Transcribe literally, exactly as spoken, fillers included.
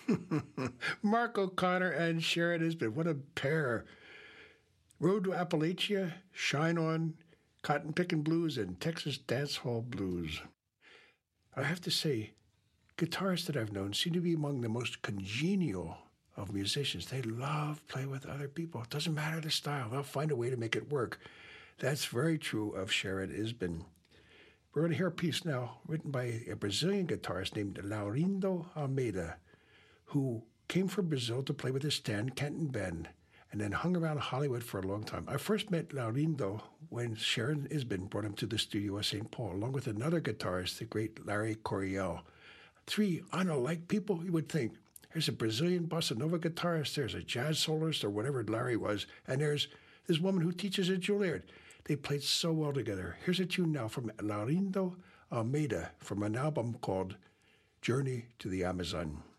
Mark O'Connor and Sharon Isbell, what a pair. Road to Appalachia, Shine On, Cotton Pickin' Blues, and Texas Dance Hall Blues. I have to say, guitarists that I've known seem to be among the most congenial of musicians. They love playing with other people. It doesn't matter the style. They'll find a way to make it work. That's very true of Sharon Isbell. We're going to hear a piece now written by a Brazilian guitarist named Laurindo Almeida, who came from Brazil to play with his Stan Kenton band and then hung around Hollywood for a long time. I first met Laurindo when Sharon Isbell brought him to the studio at Saint Paul, along with another guitarist, the great Larry Coryell. Three unlike people, you would think. There's a Brazilian bossa nova guitarist, there's a jazz soloist or whatever Larry was, and there's this woman who teaches at Juilliard. They played so well together. Here's a tune now from Laurindo Almeida from an album called Journey to the Amazon.